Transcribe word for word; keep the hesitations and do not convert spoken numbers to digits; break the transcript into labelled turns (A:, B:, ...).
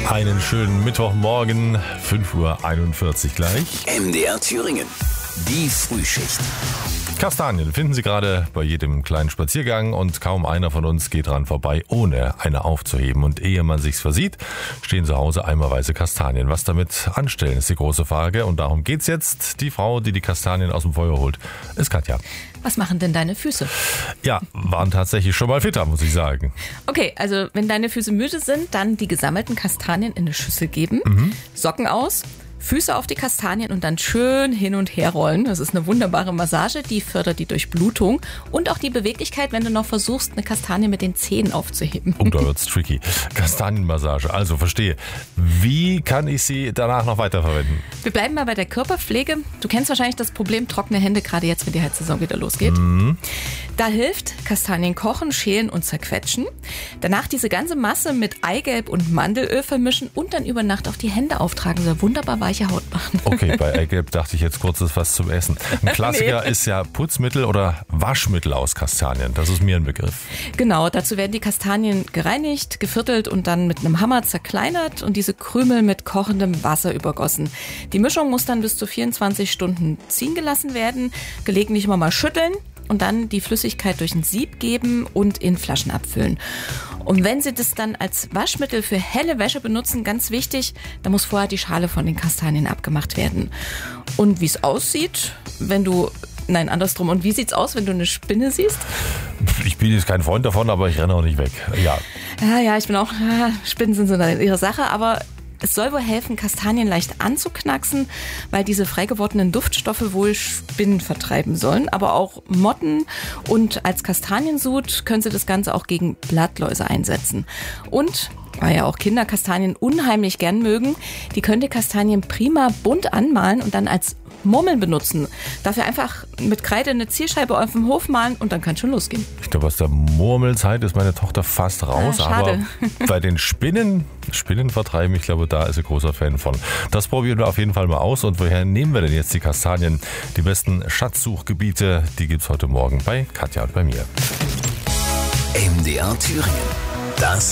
A: Einen schönen Mittwochmorgen, fünf Uhr einundvierzig gleich.
B: M D R Thüringen, die Frühschicht.
A: Kastanien finden Sie gerade bei jedem kleinen Spaziergang und kaum einer von uns geht dran vorbei, ohne eine aufzuheben. Und ehe man sich's versieht, stehen zu Hause eimerweise Kastanien. Was damit anstellen, ist die große Frage. Und darum geht's jetzt. Die Frau, die die Kastanien aus dem Feuer holt, ist Katja.
C: Was machen denn deine Füße?
A: Ja, waren tatsächlich schon mal fitter, muss ich sagen.
C: Okay, also wenn deine Füße müde sind, dann die gesammelten Kastanien in eine Schüssel geben, mhm. Socken aus, Füße auf die Kastanien und dann schön hin und her rollen. Das ist eine wunderbare Massage, die fördert die Durchblutung und auch die Beweglichkeit, wenn du noch versuchst, eine Kastanie mit den Zähnen aufzuheben.
A: Oh, da wird's tricky. Kastanienmassage, also verstehe. Wie kann ich sie danach noch weiterverwenden?
C: Wir bleiben mal bei der Körperpflege. Du kennst wahrscheinlich das Problem trockene Hände, gerade jetzt, wenn die Heizsaison wieder losgeht. Mhm. Da hilft Kastanien kochen, schälen und zerquetschen. Danach diese ganze Masse mit Eigelb und Mandelöl vermischen und dann über Nacht auf die Hände auftragen. Soll wunderbar weiche Haut machen.
A: Okay, bei Eigelb dachte ich jetzt kurz, das ist was zum Essen. Ein Klassiker nee. ist ja Putzmittel oder Waschmittel aus Kastanien. Das ist mir ein Begriff.
C: Genau, dazu werden die Kastanien gereinigt, geviertelt und dann mit einem Hammer zerkleinert und diese Krümel mit kochendem Wasser übergossen. Die Mischung muss dann bis zu vierundzwanzig Stunden ziehen gelassen werden, gelegentlich immer mal schütteln und dann die Flüssigkeit durch ein Sieb geben und in Flaschen abfüllen. Und wenn Sie das dann als Waschmittel für helle Wäsche benutzen, ganz wichtig, da muss vorher die Schale von den Kastanien abgemacht werden. Und wie es aussieht, wenn du, nein, andersrum, und wie sieht's aus, wenn du eine Spinne siehst?
A: Ich bin jetzt kein Freund davon, aber ich renne auch nicht weg, ja.
C: Ja, ja, ich bin auch, ja, Spinnen sind so ihre Sache, aber es soll wohl helfen, Kastanien leicht anzuknacksen, weil diese frei gewordenen Duftstoffe wohl Spinnen vertreiben sollen, aber auch Motten. Und als Kastaniensud können Sie das Ganze auch gegen Blattläuse einsetzen. Und weil ja auch Kinder Kastanien unheimlich gern mögen, die können die Kastanien prima bunt anmalen und dann als Murmeln benutzen. Dafür einfach mit Kreide eine Zielscheibe auf dem Hof malen und dann kann schon losgehen.
A: Ich glaube, aus der Murmelzeit ist meine Tochter fast raus.
C: Ah, schade.
A: Aber bei den Spinnen, Spinnen vertreiben, ich glaube, da ist sie großer Fan von. Das probieren wir auf jeden Fall mal aus. Und woher nehmen wir denn jetzt die Kastanien? Die besten Schatzsuchgebiete, die gibt's heute Morgen bei Katja und bei mir.
B: M D R Thüringen. Das